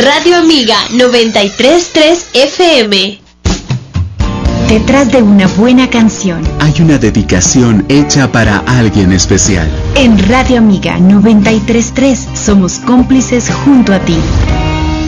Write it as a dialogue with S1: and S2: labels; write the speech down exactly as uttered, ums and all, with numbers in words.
S1: Radio Amiga noventa y tres punto tres F M.
S2: Detrás de una buena canción
S3: hay una dedicación hecha para alguien especial.
S2: En Radio Amiga noventa y tres punto tres somos cómplices junto a ti.